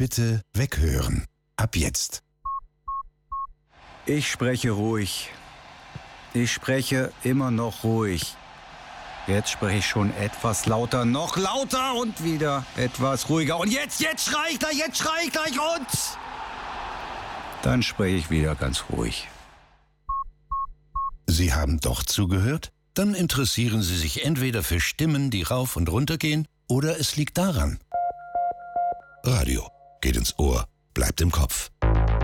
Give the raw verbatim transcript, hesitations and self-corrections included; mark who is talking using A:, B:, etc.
A: bitte weghören. Ab jetzt.
B: Ich spreche ruhig. Ich spreche immer noch ruhig. Jetzt spreche ich schon etwas lauter, noch lauter und wieder etwas ruhiger. Und jetzt, jetzt schrei ich gleich, jetzt schrei ich gleich und... Dann spreche ich wieder ganz ruhig.
A: Sie haben doch zugehört? Dann interessieren Sie sich entweder für Stimmen, die rauf und runter gehen, oder es liegt daran. Radio geht ins Ohr, bleibt im Kopf.